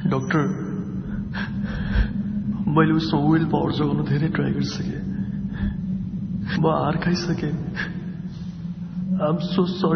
Doctor, मैले उसको will power जोगाउन धेरै ट्राई गरिसकेँ। म हार खाइसकेँ। आइ एम सो सरी